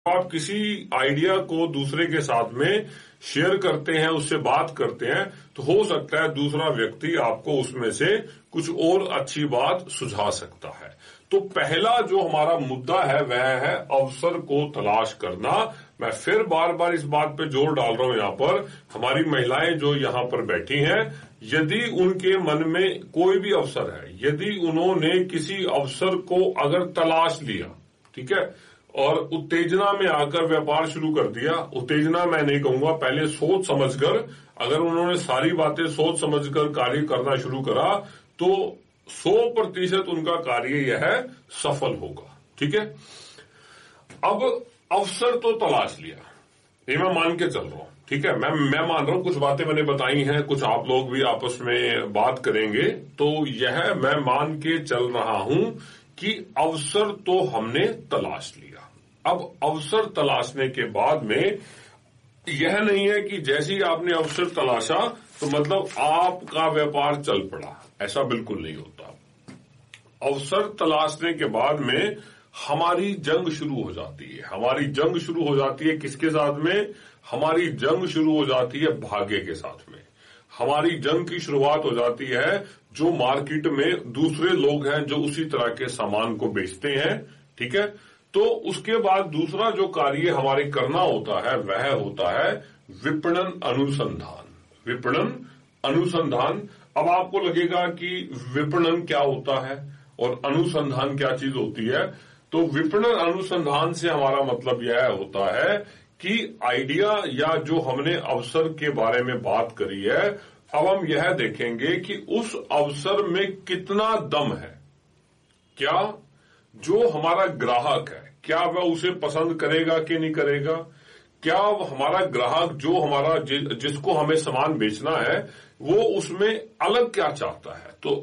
आप किसी आइडिया को दूसरे के साथ में शेयर करते हैं, उससे बात करते हैं, तो हो सकता है दूसरा व्यक्ति आपको उसमें से कुछ और अच्छी बात सुझा सकता है। तो पहला जो हमारा मुद्दा है वह है अवसर को तलाश करना। मैं फिर बार बार इस बात पे जोर डाल रहा हूं। यहाँ पर हमारी महिलाएं जो यहाँ पर बैठी हैं, यदि उनके मन में कोई भी अवसर है, यदि उन्होंने किसी अवसर को अगर तलाश लिया, ठीक है, और उत्तेजना में आकर व्यापार शुरू कर दिया, उत्तेजना मैं नहीं कहूंगा, पहले सोच समझकर अगर उन्होंने सारी बातें सोच समझकर कार्य करना शुरू करा तो 100% उनका कार्य यह सफल होगा। ठीक है, अब अवसर तो तलाश लिया, ये मैं मान के चल रहा हूं। ठीक है, मैं मान रहा हूं, कुछ बातें मैंने बताई हैं, कुछ आप लोग भी आपस में बात करेंगे, तो यह मैं मान के चल रहा हूं कि अवसर तो हमने तलाश लिया। अब अवसर तलाशने के बाद में यह नहीं है कि जैसे ही आपने अवसर तलाशा तो मतलब आपका व्यापार चल पड़ा, ऐसा बिल्कुल नहीं होता। अवसर तलाशने के बाद में हमारी जंग शुरू हो जाती है। हमारी जंग शुरू हो जाती है किसके साथ में? हमारी जंग शुरू हो जाती है भाग्य के साथ में। हमारी जंग की शुरुआत हो जाती है जो मार्केट में दूसरे लोग हैं जो उसी तरह के सामान को बेचते हैं। ठीक है, तो उसके बाद दूसरा जो कार्य हमारे करना होता है वह होता है विपणन अनुसंधान। विपणन अनुसंधान। अब आपको लगेगा कि विपणन क्या होता है और अनुसंधान क्या चीज होती है। तो विपणन अनुसंधान से हमारा मतलब यह होता है कि आइडिया या जो हमने अवसर के बारे में बात करी है, अब हम यह देखेंगे कि उस अवसर में कितना दम है। क्या जो हमारा ग्राहक है, क्या वह उसे पसंद करेगा कि नहीं करेगा? क्या हमारा ग्राहक जो हमारा जिसको हमें सामान बेचना है वो उसमें अलग क्या चाहता है? तो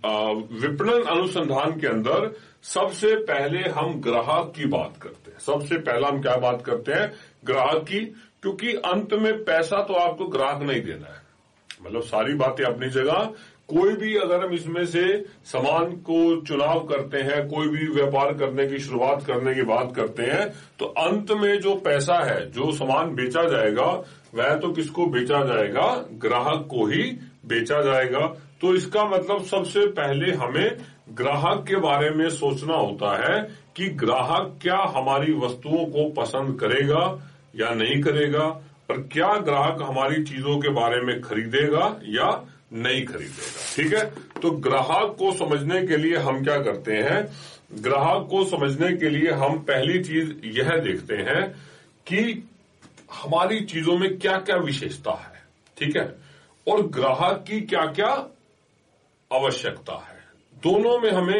विपणन अनुसंधान के अंदर सबसे पहले हम ग्राहक की बात करते हैं। सबसे पहला हम क्या बात करते हैं? ग्राहक की, क्योंकि अंत में पैसा तो आपको ग्राहक नहीं देना है। मतलब सारी बातें अपनी जगह, कोई भी अगर हम इसमें से सामान को चुनाव करते हैं, कोई भी व्यापार करने की शुरुआत करने की बात करते हैं, तो अंत में जो पैसा है, जो सामान बेचा जाएगा, वह तो किसको बेचा जाएगा? ग्राहक को ही बेचा जाएगा। तो इसका मतलब सबसे पहले हमें ग्राहक के बारे में सोचना होता है कि ग्राहक क्या हमारी वस्तुओं को पसंद करेगा या नहीं करेगा, और क्या ग्राहक हमारी चीजों के बारे में खरीदेगा या नहीं खरीदेगा। ठीक है, तो ग्राहक को समझने के लिए हम क्या करते हैं? ग्राहक को समझने के लिए हम पहली चीज यह देखते हैं कि हमारी चीजों में क्या क्या विशेषता है। ठीक है, और ग्राहक की क्या क्या आवश्यकता है। दोनों में हमें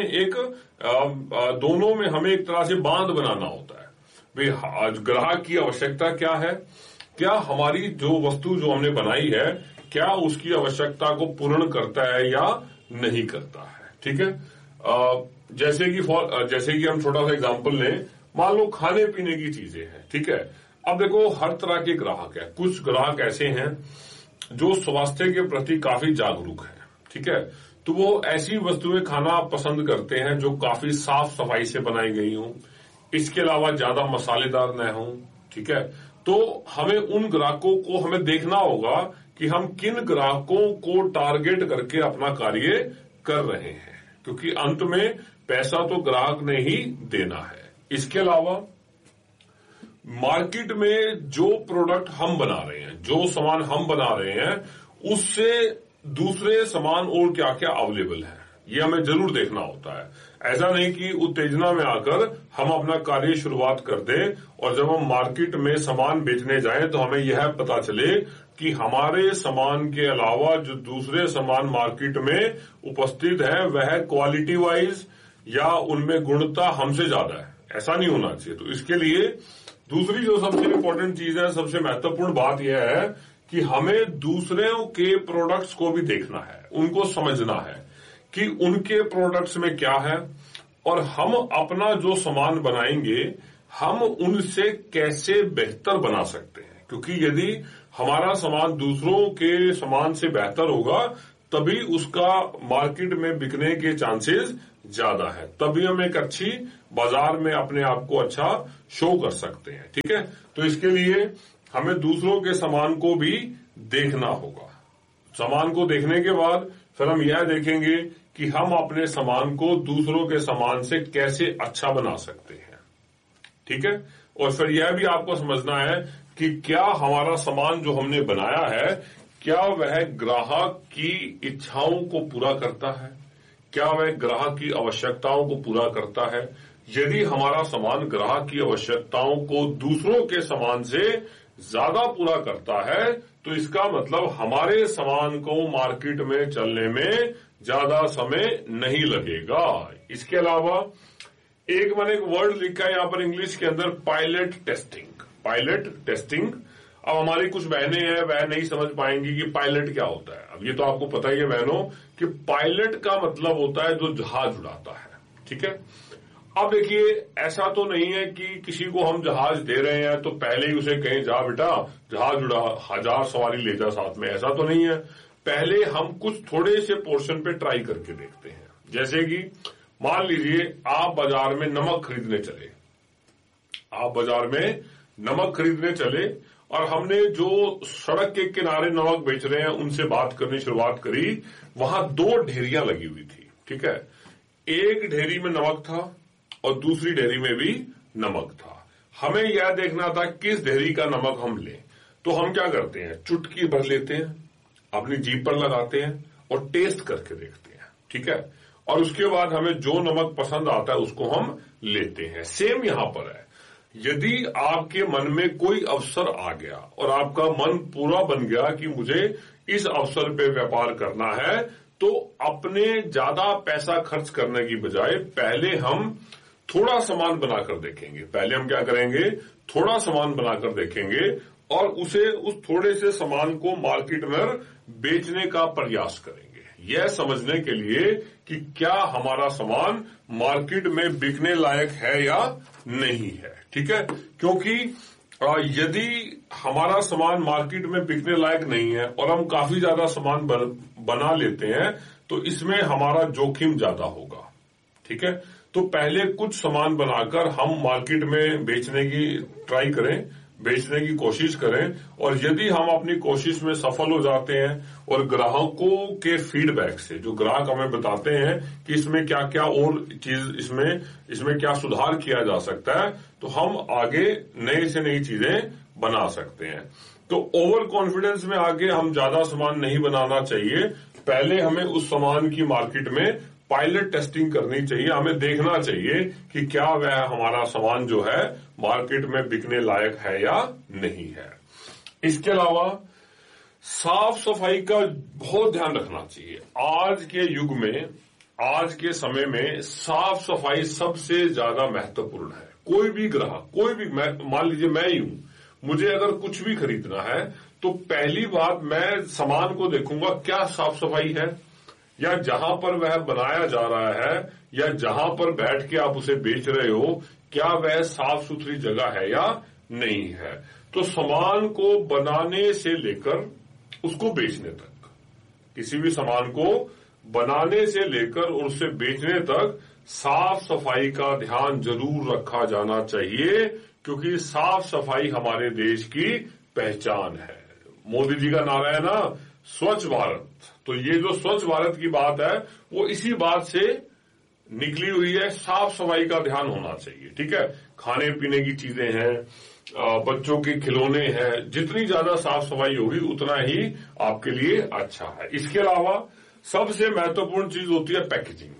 एक तरह से बांध बनाना होता है। भाई ग्राहक की आवश्यकता क्या है, क्या हमारी जो वस्तु जो हमने बनाई है क्या उसकी आवश्यकता को पूर्ण करता है या नहीं करता है। ठीक है, जैसे कि हम छोटा सा एग्जांपल लें, मान लो खाने पीने की चीजें हैं। ठीक है, अब देखो हर तरह के ग्राहक है। कुछ ग्राहक ऐसे हैं जो स्वास्थ्य के प्रति काफी जागरूक हैं। ठीक है, तो वो ऐसी वस्तुएं खाना पसंद करते हैं जो काफी साफ सफाई से बनाई गई हों, इसके अलावा ज्यादा मसालेदार न हों। ठीक है, तो हमें उन ग्राहकों को हमें देखना होगा कि हम किन ग्राहकों को टारगेट करके अपना कार्य कर रहे हैं, क्योंकि अंत में पैसा तो ग्राहक ने ही देना है। इसके अलावा मार्केट में जो प्रोडक्ट हम बना रहे हैं, जो सामान हम बना रहे हैं, उससे दूसरे सामान और क्या क्या अवेलेबल है, ये हमें जरूर देखना होता है। ऐसा नहीं कि उत्तेजना में आकर हम अपना कार्य शुरुआत कर दें और जब हम मार्केट में सामान बेचने जाएं तो हमें यह पता चले कि हमारे सामान के अलावा जो दूसरे सामान मार्केट में उपस्थित है वह क्वालिटी वाइज या उनमें गुणवत्ता हमसे ज्यादा है। ऐसा नहीं होना चाहिए। तो इसके लिए दूसरी जो सबसे इम्पोर्टेंट चीज है, सबसे महत्वपूर्ण बात यह है कि हमें दूसरों के प्रोडक्ट्स को भी देखना है, उनको समझना है कि उनके प्रोडक्ट्स में क्या है, और हम अपना जो सामान बनाएंगे हम उनसे कैसे बेहतर बना सकते हैं। क्योंकि यदि हमारा सामान दूसरों के सामान से बेहतर होगा तभी उसका मार्केट में बिकने के चांसेस ज्यादा है, तभी हम एक अच्छी बाजार में अपने आप को अच्छा शो कर सकते हैं। ठीक है, तो इसके लिए हमें दूसरों के सामान को भी देखना होगा। सामान को देखने के बाद फिर हम यह देखेंगे कि हम अपने सामान को दूसरों के सामान से कैसे अच्छा बना सकते हैं। ठीक है, और फिर यह भी आपको समझना है कि क्या हमारा सामान जो हमने बनाया है, क्या वह ग्राहक की इच्छाओं को पूरा करता है, क्या वह ग्राहक की आवश्यकताओं को पूरा करता है। यदि हमारा सामान ग्राहक की आवश्यकताओं को दूसरों के सामान से ज्यादा पूरा करता है, तो इसका मतलब हमारे सामान को मार्केट में चलने में ज्यादा समय नहीं लगेगा। इसके अलावा मैंने एक वर्ड लिखा है यहां पर इंग्लिश के अंदर, पायलट टेस्टिंग। पायलट टेस्टिंग, अब हमारी कुछ बहनें हैं वह नहीं समझ पाएंगी कि पायलट क्या होता है। अब ये तो आपको पता ही है बहनों कि पायलट का मतलब होता है जो जहाज उड़ाता है। ठीक है, अब देखिए ऐसा तो नहीं है कि किसी को हम जहाज दे रहे हैं तो पहले ही उसे कहें जा बेटा जहाज उड़ा, 1000 सवारी ले जा साथ में, ऐसा तो नहीं है। पहले हम कुछ थोड़े से पोर्शन पे ट्राई करके देखते हैं। जैसे कि मान लीजिए आप बाजार में नमक खरीदने चले, आप बाजार में नमक खरीदने चले और हमने जो सड़क के किनारे नमक बेच रहे हैं उनसे बात करनी शुरुआत करी। वहां 2 ढेरियां लगी हुई थी। ठीक है, एक ढेरी में नमक था और दूसरी ढेरी में भी नमक था। हमें यह देखना था किस ढेरी का नमक हम लें। तो हम क्या करते हैं, चुटकी भर लेते हैं, अपनी जीभ पर लगाते हैं और टेस्ट करके देखते हैं। ठीक है, और उसके बाद हमें जो नमक पसंद आता है उसको हम लेते हैं। सेम यहां पर है, यदि आपके मन में कोई अवसर आ गया और आपका मन पूरा बन गया कि मुझे इस अवसर पे व्यापार करना है, तो अपने ज्यादा पैसा खर्च करने की बजाय पहले हम थोड़ा सामान बनाकर देखेंगे। पहले हम क्या करेंगे, थोड़ा सामान बनाकर देखेंगे और उस थोड़े से सामान को मार्केट में बेचने का प्रयास करेंगे, यह समझने के लिए कि क्या हमारा सामान मार्केट में बिकने लायक है या नहीं है। ठीक है, क्योंकि यदि हमारा सामान मार्केट में बिकने लायक नहीं है और हम काफी ज्यादा सामान बना लेते हैं तो इसमें हमारा जोखिम ज्यादा होगा। ठीक है, तो पहले कुछ सामान बनाकर हम मार्केट में बेचने की ट्राई करें, बेचने की कोशिश करें, और यदि हम अपनी कोशिश में सफल हो जाते हैं और ग्राहकों के फीडबैक से, जो ग्राहक हमें बताते हैं कि इसमें क्या क्या और चीज इसमें क्या सुधार किया जा सकता है, तो हम आगे नई से नई चीजें बना सकते हैं। तो ओवर कॉन्फिडेंस में आगे हम ज्यादा सामान नहीं बनाना चाहिए। पहले हमें उस सामान की मार्केट में पायलट टेस्टिंग करनी चाहिए। हमें देखना चाहिए कि क्या वह हमारा सामान जो है मार्केट में बिकने लायक है या नहीं है। इसके अलावा साफ सफाई का बहुत ध्यान रखना चाहिए। आज के युग में, आज के समय में साफ सफाई सबसे ज्यादा महत्वपूर्ण है। कोई भी ग्राहक, कोई भी, मान लीजिए मैं ही हूं, मुझे अगर कुछ भी खरीदना है तो पहली बात मैं सामान को देखूंगा क्या साफ सफाई है, या जहां पर वह बनाया जा रहा है या जहां पर बैठ के आप उसे बेच रहे हो क्या वह साफ सुथरी जगह है या नहीं है। तो सामान को बनाने से लेकर उसको बेचने तक, किसी भी सामान को बनाने से लेकर और उसे बेचने तक साफ सफाई का ध्यान जरूर रखा जाना चाहिए, क्योंकि साफ सफाई हमारे देश की पहचान है। मोदी जी का नारा है ना, स्वच्छ भारत। तो ये जो स्वच्छ भारत की बात है वो इसी बात से निकली हुई है। साफ सफाई का ध्यान होना चाहिए। ठीक है, खाने पीने की चीजें हैं, बच्चों के खिलौने हैं, जितनी ज्यादा साफ सफाई होगी उतना ही आपके लिए अच्छा है। इसके अलावा सबसे महत्वपूर्ण चीज होती है पैकेजिंग।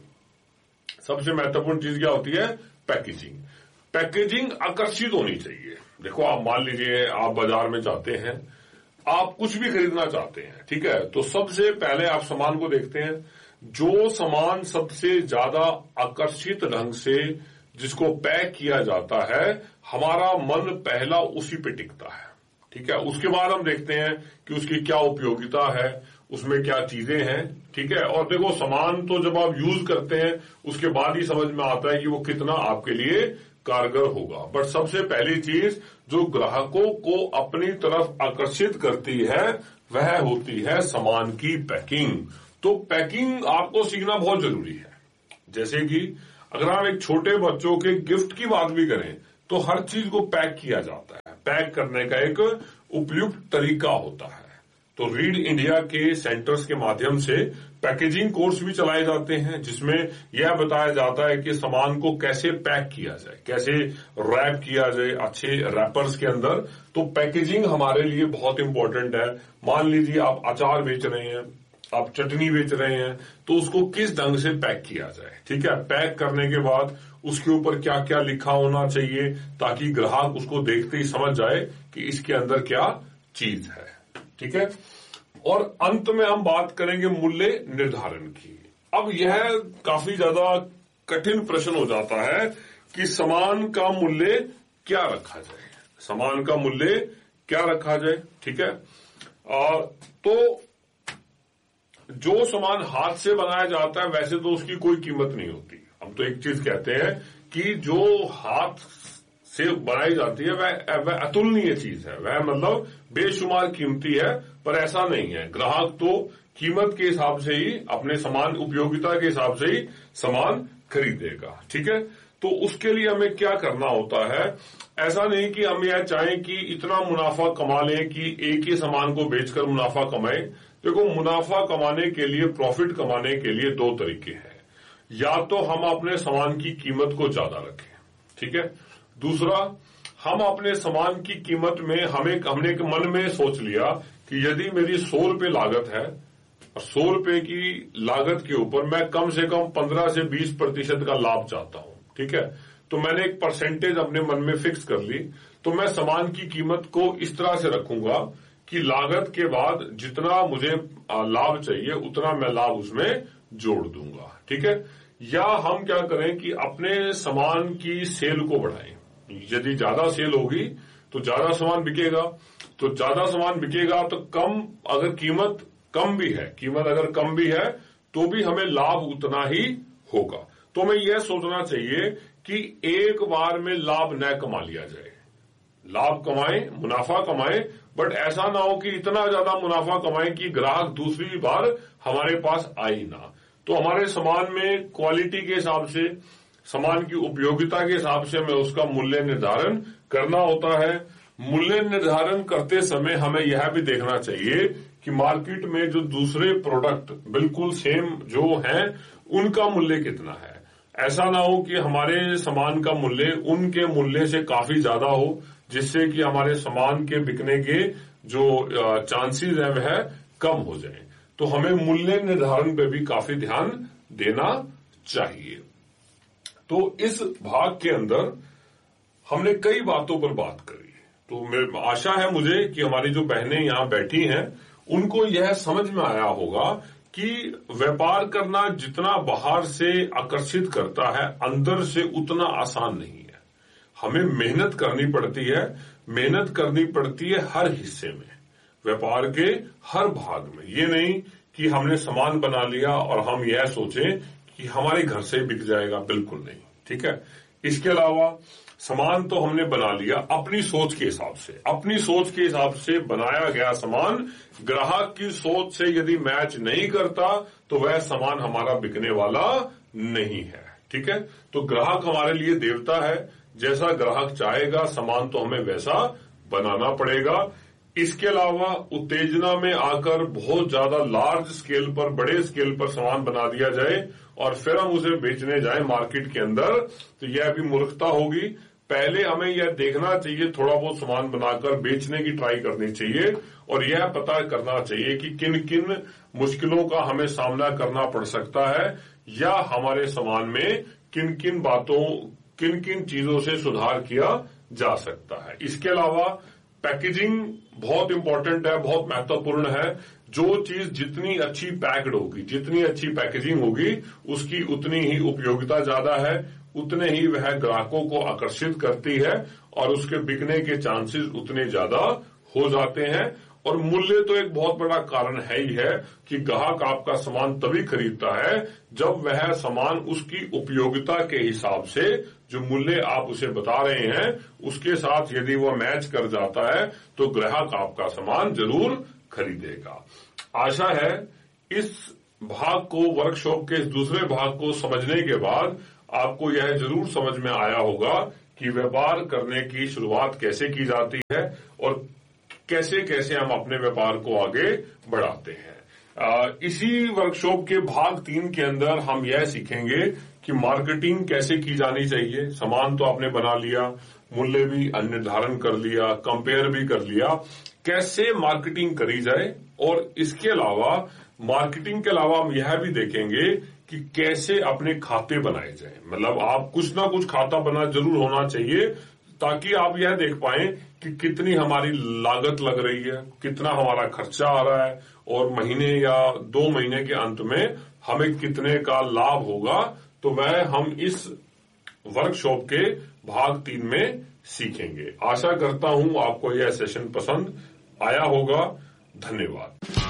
सबसे महत्वपूर्ण चीज क्या होती है, पैकेजिंग। पैकेजिंग आकर्षित होनी चाहिए। देखो, आप मान लीजिए आप बाजार में जाते हैं, आप कुछ भी खरीदना चाहते हैं, ठीक है, तो सबसे पहले आप सामान को देखते हैं। जो सामान सबसे ज्यादा आकर्षित ढंग से जिसको पैक किया जाता है, हमारा मन पहला उसी पे टिकता है। ठीक है, उसके बाद हम देखते हैं कि उसकी क्या उपयोगिता है, उसमें क्या चीजें हैं। ठीक है, और देखो सामान तो जब आप यूज करते हैं उसके बाद ही समझ में आता है कि वो कितना आपके लिए कारगर होगा। बट सबसे पहली चीज जो ग्राहकों को अपनी तरफ आकर्षित करती है वह होती है सामान की पैकिंग। तो पैकिंग आपको सीखना बहुत जरूरी है। जैसे कि अगर हम एक छोटे बच्चों के गिफ्ट की बात भी करें तो हर चीज को पैक किया जाता है। पैक करने का एक उपयुक्त तरीका होता है। तो रीड इंडिया के सेंटर्स के माध्यम से पैकेजिंग कोर्स भी चलाए जाते हैं, जिसमें यह बताया जाता है कि सामान को कैसे पैक किया जाए, कैसे रैप किया जाए अच्छे रैपर्स के अंदर। तो पैकेजिंग हमारे लिए बहुत इंपॉर्टेंट है। मान लीजिए आप अचार बेच रहे हैं, आप चटनी बेच रहे हैं, तो उसको किस ढंग से पैक किया जाए। ठीक है, पैक करने के बाद उसके ऊपर क्या क्या लिखा होना चाहिए ताकि ग्राहक उसको देखते ही समझ जाए कि इसके अंदर क्या चीज है। ठीक है, और अंत में हम बात करेंगे मूल्य निर्धारण की। अब यह काफी ज्यादा कठिन प्रश्न हो जाता है कि सामान का मूल्य क्या रखा जाए, सामान का मूल्य क्या रखा जाए। ठीक है, तो जो सामान हाथ से बनाया जाता है वैसे तो उसकी कोई कीमत नहीं होती। हम तो एक चीज कहते हैं कि जो हाथ से बनाई जाती है वह अतुलनीय चीज है, वह मतलब बेशुमार कीमती है। पर ऐसा नहीं है, ग्राहक तो कीमत के हिसाब से ही अपने सामान उपयोगिता के हिसाब से ही सामान खरीदेगा। ठीक है, तो उसके लिए हमें क्या करना होता है, ऐसा नहीं कि हम यह चाहें कि इतना मुनाफा कमा लें कि एक ही सामान को बेचकर मुनाफा कमाएं। देखो, मुनाफा कमाने के लिए, प्रॉफिट कमाने के लिए दो तरीके हैं। या तो हम अपने सामान की कीमत को ज्यादा रखें, ठीक है। दूसरा, हम अपने सामान की कीमत में हमने मन में सोच लिया कि यदि मेरी 100 रुपए लागत है और 100 रुपए की लागत के ऊपर मैं कम से कम 15 से 20% का लाभ चाहता हूं, ठीक है। तो मैंने एक परसेंटेज अपने मन में फिक्स कर ली। तो मैं सामान की कीमत को इस तरह से रखूंगा कि लागत के बाद जितना मुझे लाभ चाहिए उतना मैं लाभ उसमें जोड़ दूंगा, ठीक है। या हम क्या करें कि अपने सामान की सेल को बढ़ाएं। यदि ज्यादा सेल होगी तो ज्यादा सामान बिकेगा, तो ज्यादा सामान बिकेगा तो कम, अगर कीमत कम भी है, कीमत अगर कम भी है तो भी हमें लाभ उतना ही होगा। तो हमें यह सोचना चाहिए कि एक बार में लाभ न कमा लिया जाए। लाभ कमाएं, मुनाफा कमाएं, बट ऐसा ना हो कि इतना ज्यादा मुनाफा कमाएं कि ग्राहक दूसरी बार हमारे पास आए ना। तो हमारे सामान में क्वालिटी के हिसाब से, सामान की उपयोगिता के हिसाब से हमें उसका मूल्य निर्धारण करना होता है। मूल्य निर्धारण करते समय हमें यह भी देखना चाहिए कि मार्केट में जो दूसरे प्रोडक्ट बिल्कुल सेम जो हैं उनका मूल्य कितना है। ऐसा ना हो कि हमारे सामान का मूल्य उनके मूल्य से काफी ज्यादा हो, जिससे कि हमारे सामान के बिकने के जो चांसेस हैं वह कम हो जाए। तो हमें मूल्य निर्धारण पे भी काफी ध्यान देना चाहिए। तो इस भाग के अंदर हमने कई बातों पर बात करी। तो आशा है मुझे कि हमारी जो बहनें यहां बैठी हैं उनको यह समझ में आया होगा कि व्यापार करना जितना बाहर से आकर्षित करता है, अंदर से उतना आसान नहीं है। हमें मेहनत करनी पड़ती है, मेहनत करनी पड़ती है हर हिस्से में, व्यापार के हर भाग में। ये नहीं कि हमने सामान बना लिया और हम यह सोचें कि हमारे घर से बिक जाएगा, बिल्कुल नहीं, ठीक है। इसके अलावा सामान तो हमने बना लिया अपनी सोच के हिसाब से, अपनी सोच के हिसाब से बनाया गया सामान ग्राहक की सोच से यदि मैच नहीं करता तो वह सामान हमारा बिकने वाला नहीं है, ठीक है। तो ग्राहक हमारे लिए देवता है, जैसा ग्राहक चाहेगा सामान तो हमें वैसा बनाना पड़ेगा। इसके अलावा उत्तेजना में आकर बहुत ज्यादा लार्ज स्केल पर, बड़े स्केल पर सामान बना दिया जाए और फिर हम उसे बेचने जाए मार्केट के अंदर, तो यह भी मूर्खता होगी। पहले हमें यह देखना चाहिए, थोड़ा बहुत सामान बनाकर बेचने की ट्राई करनी चाहिए और यह पता करना चाहिए कि किन किन मुश्किलों का हमें सामना करना पड़ सकता है या हमारे सामान में किन किन बातों, किन किन चीजों से सुधार किया जा सकता है। इसके अलावा पैकेजिंग बहुत इंपॉर्टेंट है, बहुत महत्वपूर्ण है। जो चीज जितनी अच्छी पैक्ड होगी, जितनी अच्छी पैकेजिंग होगी, उसकी उतनी ही उपयोगिता ज्यादा है, उतने ही वह ग्राहकों को आकर्षित करती है और उसके बिकने के चांसेस उतने ज्यादा हो जाते हैं। और मूल्य तो एक बहुत बड़ा कारण है ही है कि ग्राहक आपका सामान तभी खरीदता है जब वह सामान उसकी उपयोगिता के हिसाब से, जो मूल्य आप उसे बता रहे हैं उसके साथ यदि वह मैच कर जाता है तो ग्राहक आपका सामान जरूर खरीदेगा। आशा है इस भाग को, वर्कशॉप के इस दूसरे भाग को समझने के बाद आपको यह जरूर समझ में आया होगा कि व्यापार करने की शुरुआत कैसे की जाती है और कैसे कैसे हम अपने व्यापार को आगे बढ़ाते हैं। इसी वर्कशॉप के भाग 3 के अंदर हम यह सीखेंगे कि मार्केटिंग कैसे की जानी चाहिए। सामान तो आपने बना लिया, मूल्य भी निर्धारण कर लिया, कंपेयर भी कर लिया, कैसे मार्केटिंग करी जाए। और इसके अलावा मार्केटिंग के अलावा हम यह भी देखेंगे कि कैसे अपने खाते बनाए जाए। मतलब आप कुछ ना कुछ खाता बना जरूर होना चाहिए ताकि आप यह देख पाएं कि कितनी हमारी लागत लग रही है, कितना हमारा खर्चा आ रहा है और महीने या 2 महीने के अंत में हमें कितने का लाभ होगा। तो वह हम इस वर्कशॉप के भाग 3 में सीखेंगे। आशा करता हूं आपको यह सेशन पसंद आया होगा। धन्यवाद।